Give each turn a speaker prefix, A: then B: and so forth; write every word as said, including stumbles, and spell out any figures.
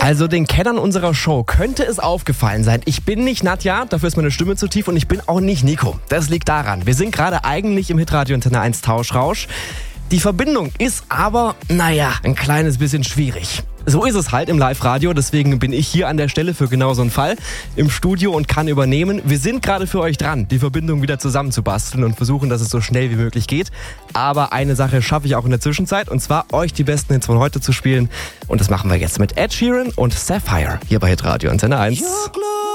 A: Also den Kennern unserer Show könnte es aufgefallen sein. Ich bin nicht Nadja, dafür ist meine Stimme zu tief und ich bin auch nicht Nico. Das liegt daran, wir sind gerade eigentlich im Hitradio Antenne eins Tauschrausch. Die Verbindung ist aber, naja, ein kleines bisschen schwierig. So ist es halt im Live-Radio, deswegen bin ich hier an der Stelle für genau so einen Fall im Studio und kann übernehmen. Wir sind gerade für euch dran, die Verbindung wieder zusammenzubasteln und versuchen, dass es so schnell wie möglich geht. Aber eine Sache schaffe ich auch in der Zwischenzeit, und zwar euch die besten Hits von heute zu spielen. Und das machen wir jetzt mit Ed Sheeran und Sapphire hier bei Hitradio Antenne eins.